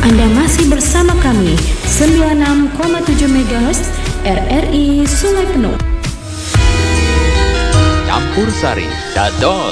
Anda masih bersama kami 96,7 MHz RRI Sungai Penuh. Campur Sari Dadol.